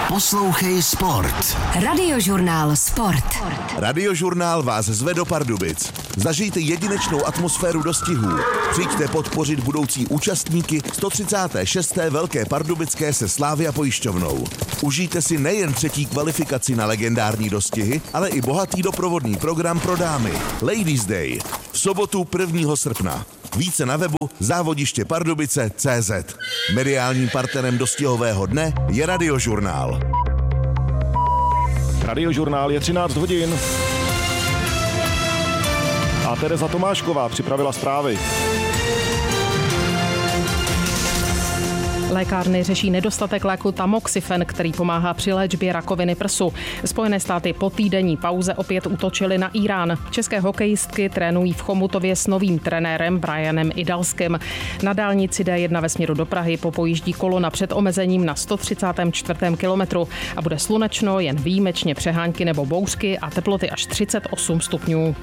Poslouchej sport. Radiožurnál Sport. Radiožurnál vás zve do Pardubic. Zažijte jedinečnou atmosféru dostihů. Přijďte podpořit budoucí účastníky 136. Velké pardubické se Slavia pojišťovnou. Užijte si nejen třetí kvalifikaci na legendární dostihy, ale i bohatý doprovodný program pro dámy. Ladies Day. V sobotu 1. srpna. Více na webu závodištěpardubice.cz. Mediálním partnerem dostihového dne je Radiožurnál. Radiožurnál je 13 hodin. A Tereza Tomášková připravila zprávy. Lékárny řeší nedostatek léku tamoxifen, který pomáhá při léčbě rakoviny prsu. Spojené státy po týdenní pauze opět útočily na Irán. České hokejistky trénují v Chomutově s novým trenérem Brianem Idalským. Na dálnici D1 ve směru do Prahy popojíždí kolona před omezením na 134. kilometru a bude slunečno, jen výjimečně přehánky nebo bouřky a teploty až 38 stupňů.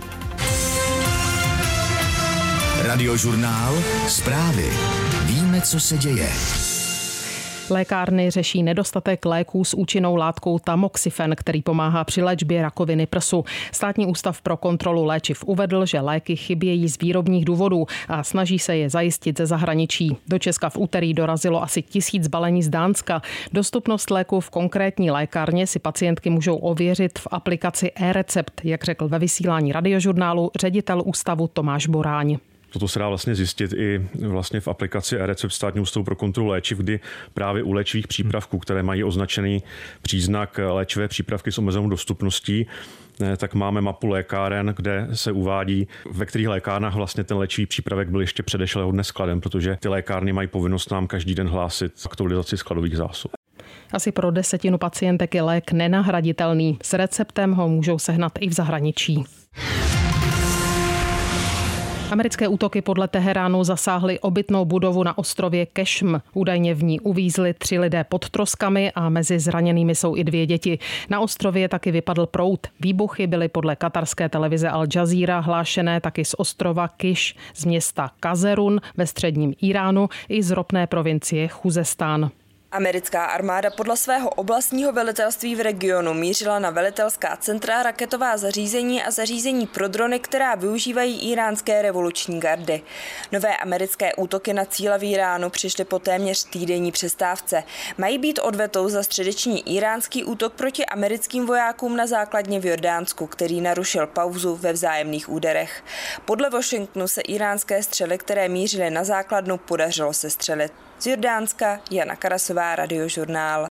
Radiožurnál. Zprávy. Víme, co se děje. Lékárny řeší nedostatek léků s účinnou látkou tamoxifen, který pomáhá při léčbě rakoviny prsu. Státní ústav pro kontrolu léčiv uvedl, že léky chybějí z výrobních důvodů a snaží se je zajistit ze zahraničí. Do Česka v úterý dorazilo asi 1000 balení z Dánska. Dostupnost léku v konkrétní lékárně si pacientky můžou ověřit v aplikaci eRecept, jak řekl ve vysílání Radiožurnálu ředitel ústavu Tomáš Boráň. Toto se dá vlastně zjistit i vlastně v aplikaci eRecept Státního ústavu pro kontrolu léčiv, kdy právě u léčivých přípravků, které mají označený příznak léčivé přípravky s omezenou dostupností, tak máme mapu lékáren, kde se uvádí, ve kterých lékárnách vlastně ten léčivý přípravek byl ještě předešlého dne skladem, protože ty lékárny mají povinnost nám každý den hlásit aktualizaci skladových zásob. Asi pro 10% pacientek je lék nenahraditelný. S receptem ho můžou sehnat i v zahraničí. Americké útoky podle Teheránu zasáhly obytnou budovu na ostrově Kešm. Údajně v ní uvízli 3 lidé pod troskami a mezi zraněnými jsou i 2 děti. Na ostrově taky vypadl proud. Výbuchy byly podle katarské televize Al Jazeera hlášené taky z ostrova Kiš, z města Kazerun ve středním Iránu i z ropné provincie Chuzestán. Americká armáda podle svého oblastního velitelství v regionu mířila na velitelská centra, raketová zařízení a zařízení pro drony, která využívají íránské revoluční gardy. Nové americké útoky na cíle v Iránu přišly po téměř týdenní přestávce. Mají být odvetou za středeční iránský útok proti americkým vojákům na základně v Jordánsku, který narušil pauzu ve vzájemných úderech. Podle Washingtonu se iránské střely, které mířily na základnu, podařilo sestřelit. Z Jordánska Jana Karasová, Radiožurnál.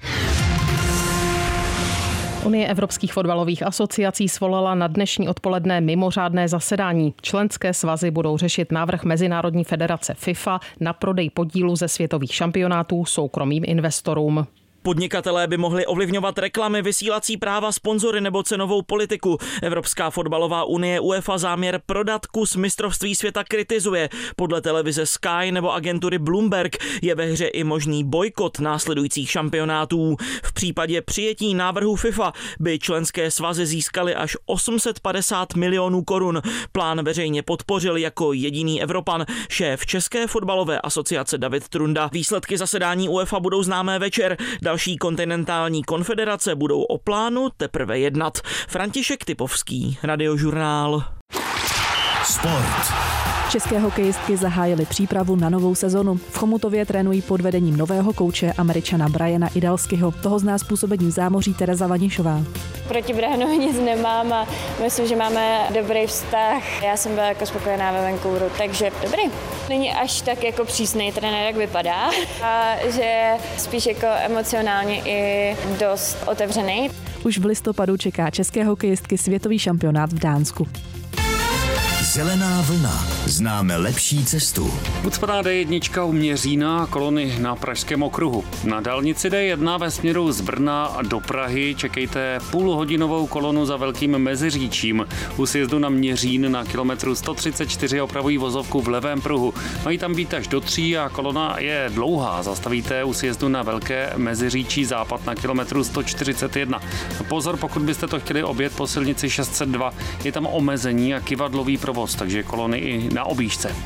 Unie evropských fotbalových asociací svolala na dnešní odpoledne mimořádné zasedání. Členské svazy budou řešit návrh Mezinárodní federace FIFA na prodej podílu ze světových šampionátů soukromým investorům. Podnikatelé by mohli ovlivňovat reklamy, vysílací práva, sponzory nebo cenovou politiku. Evropská fotbalová unie UEFA záměr prodat kus mistrovství světa kritizuje. Podle televize Sky nebo agentury Bloomberg je ve hře i možný bojkot následujících šampionátů. V případě přijetí návrhu FIFA by členské svazy získaly až 850 milionů korun. Plán veřejně podpořil jako jediný Evropan šéf České fotbalové asociace David Trunda. Výsledky zasedání UEFA budou známé večer. Další kontinentální konfederace budou o plánu teprve jednat. František Typovský, Radiožurnál. Sport. České hokejistky zahájily přípravu na novou sezonu. V Chomutově trénují pod vedením nového kouče Američana Briana Idalského. Toho zná z působení v zámoří Tereza Vanišová. Proti Brianovi nic nemám a myslím, že máme dobrý vztah. Já jsem byla jako spokojená ve Vancouveru, takže dobrý. Není až tak jako přísnej trenér, jak vypadá, a že je spíš jako emocionálně i dost otevřený. Už v listopadu čeká české hokejistky světový šampionát v Dánsku. Zelená vlna. Známe lepší cestu. Ucpaná D1 u Měřína, kolony na Pražském okruhu. Na dálnici D1 ve směru z Brna do Prahy čekejte půlhodinovou kolonu za Velkým Meziříčím. U sjezdu na Měřín na kilometru 134 opravují vozovku v levém pruhu. Mají tam být až do 3 a kolona je dlouhá. Zastavíte u sjezdu na Velké Meziříčí západ na kilometru 141. Pozor, pokud byste to chtěli objet po silnici 602, je tam omezení a kyvadlový provoz, takže kolony i na objížďce.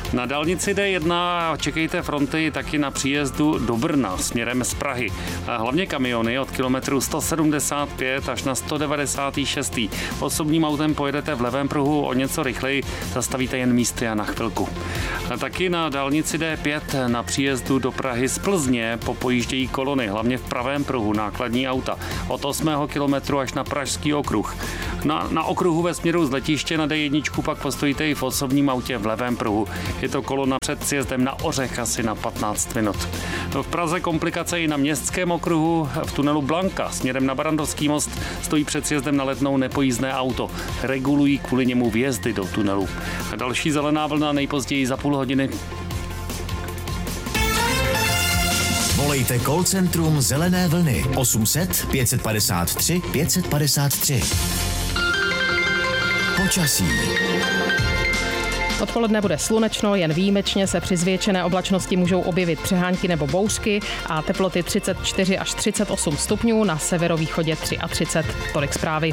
Na dálnici D1 čekejte fronty taky na příjezdu do Brna směrem z Prahy. Hlavně kamiony od kilometru 175 až na 196. Osobním autem pojedete v levém pruhu o něco rychleji, zastavíte jen místy a na chvilku. Taky na dálnici D5 na příjezdu do Prahy z Plzně popojíždějí kolony, hlavně v pravém pruhu nákladní auta. Od 8. kilometru až na Pražský okruh. Na okruhu ve směru z letiště na D1 pak postojíte i v osobním autě v levém pruhu. Je to kolona před sjezdem na Ořech asi na 15 minut. V Praze komplikace i na městském okruhu. V tunelu Blanka směrem na Barandovský most stojí před sjezdem na Letnou nepojízdné auto. Regulují kvůli němu vjezdy do tunelu. Další zelená vlna nejpozději za půl hodiny. Volejte call centrum Zelené vlny 800 553 553. Počasí. Odpoledne bude slunečno, jen výjimečně se při zvětšené oblačnosti můžou objevit přehánky nebo bouřky a teploty 34 až 38 stupňů, na severovýchodě 33. Tolik zprávy.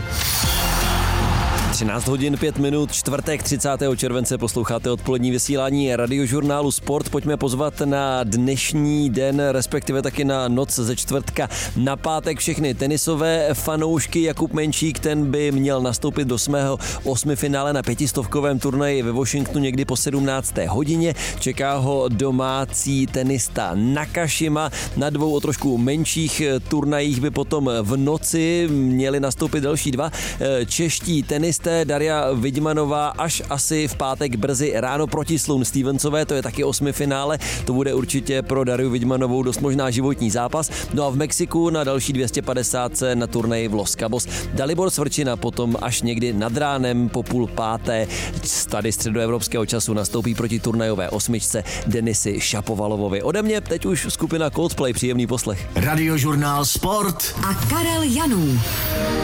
13 hodin 5 minut, čtvrtek 30. července posloucháte odpolední vysílání Radiožurnálu Sport. Pojďme pozvat na dnešní den, respektive taky na noc ze čtvrtka na pátek všechny tenisové fanoušky. Jakub Menšík, ten by měl nastoupit do svého 8. finále na 500kovém turnaji ve Washingtonu někdy po 17. hodině. Čeká ho domácí tenista Nakashima. Na dvou o trošku menších turnajích by potom v noci měli nastoupit další dva čeští tenisté. Daria Vidmanová až asi v pátek brzy ráno proti Sloane Stevensové, to je taky 8. finále, to bude určitě pro Dariu Vidmanovou dost možná životní zápas. No a v Mexiku na další 250 na turnaji v Los Cabos Dalibor Svrčina potom až někdy nad ránem po půl páté tady středoevropského času nastoupí proti turnajové osmičce Denisi Šapovalovovi. Ode mě teď už skupina Coldplay, příjemný poslech. Radiožurnál Sport a Karel Janů.